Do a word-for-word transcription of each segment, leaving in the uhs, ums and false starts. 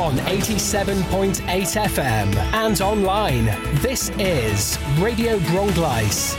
on eighty-seven point eight F M and online. This is Radio Bronglais.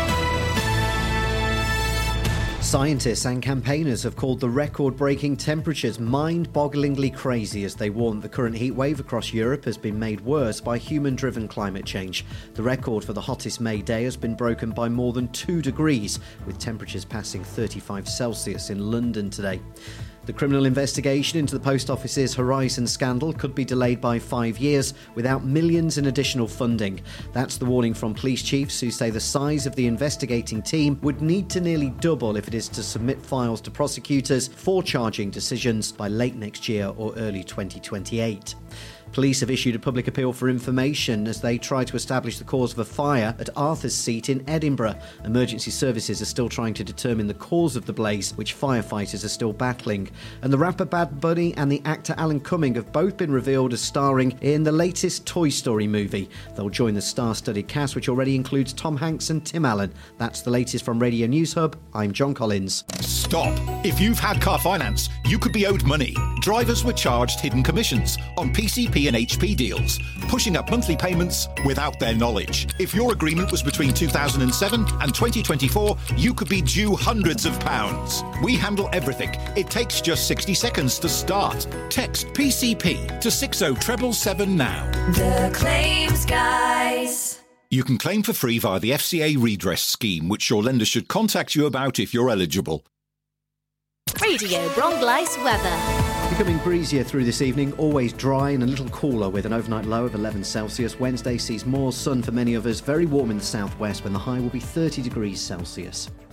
Scientists and campaigners have called the record-breaking temperatures mind-bogglingly crazy as they warn the current heat wave across Europe has been made worse by human-driven climate change. The record for the hottest May day has been broken by more than two degrees, with temperatures passing thirty-five Celsius in London today. The criminal investigation into the Post Office's Horizon scandal could be delayed by five years without millions in additional funding. That's the warning from police chiefs who say the size of the investigating team would need to nearly double if it is to submit files to prosecutors for charging decisions by late next year or early twenty twenty-eight. Police have issued a public appeal for information as they try to establish the cause of a fire at Arthur's Seat in Edinburgh. Emergency services are still trying to determine the cause of the blaze, which firefighters are still battling. And the rapper Bad Bunny and the actor Alan Cumming have both been revealed as starring in the latest Toy Story movie. They'll join the star-studded cast, which already includes Tom Hanks and Tim Allen. That's the latest from Radio News Hub. I'm John Collins. Stop. If you've had car finance, you could be owed money. Drivers were charged hidden commissions on P C P and H P deals, pushing up monthly payments without their knowledge. If your agreement was between two thousand seven and twenty twenty-four, you could be due hundreds of pounds. We handle everything. It takes just sixty seconds to start. Text P C P to six oh seven seven now. The Claims Guys. You can claim for free via the F C A redress scheme, which your lender should contact you about if you're eligible. Radio Bronglais weather. Becoming breezier through this evening, always dry and a little cooler with an overnight low of eleven Celsius. Wednesday sees more sun for many of us, very warm in the southwest when the high will be thirty degrees Celsius.